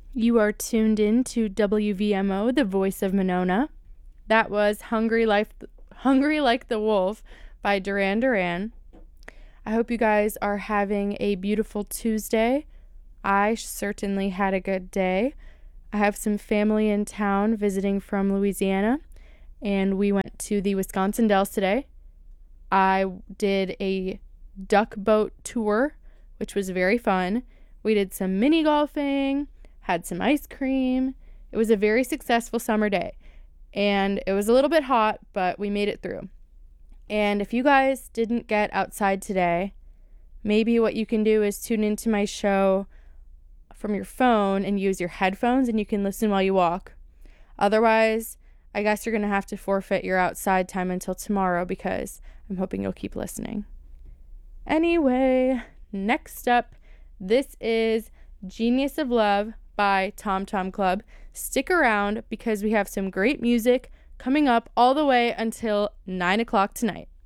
You are tuned in to WVMO, the voice of Monona. That was Hungry Like the Wolf by Duran Duran. I hope you guys are having a beautiful Tuesday. I certainly had a good day. I have some family in town visiting from Louisiana, and we went to the Wisconsin Dells today. I did a duck boat tour, which was very fun. We did some mini golfing, had some ice cream. It was a very successful summer day, and it was a little bit hot, but we made it through. And if you guys didn't get outside today, maybe what you can do is tune into my show from your phone and use your headphones, and you can listen while you walk. Otherwise, I guess you're going to have to forfeit your outside time until tomorrow, because I'm hoping you'll keep listening. Anyway, next up, this is Genius of Love by Tom Tom Club. Stick around because we have some great music coming up all the way until 9 o'clock tonight.